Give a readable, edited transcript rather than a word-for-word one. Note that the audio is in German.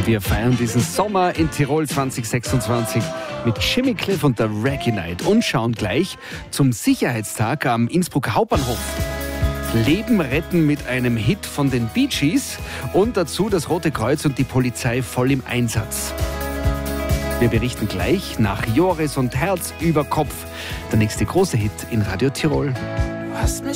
Wir feiern diesen Sommer in Tirol 2026 mit Jimmy Cliff und der Reggae Night und schauen gleich zum Sicherheitstag am Innsbrucker Hauptbahnhof. Leben retten mit einem Hit von den Bee Gees und dazu das Rote Kreuz und die Polizei voll im Einsatz. Wir berichten gleich nach Joris und Herz über Kopf. Der nächste große Hit in Radio Tirol.